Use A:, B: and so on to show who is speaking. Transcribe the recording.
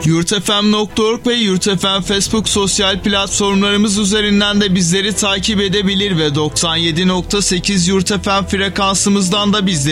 A: yurtfm.org ve yurtfm Facebook sosyal platformlarımız üzerinden de bizleri takip edebilir ve 97.8 yurtfm frekansımızdan da bizleri